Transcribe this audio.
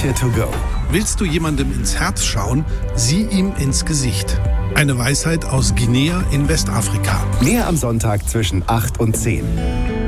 Kirche to go. Willst du jemandem ins Herz schauen, sieh ihm ins Gesicht. Eine Weisheit aus Guinea in Westafrika. Mehr am Sonntag zwischen 8 und 10.